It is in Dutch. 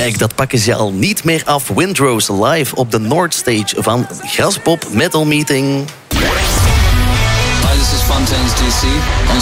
Kijk, dat pakken ze al niet meer af. Windrose live op de North Stage van Graspop Metal Meeting. Hi, this is Fontaines DC.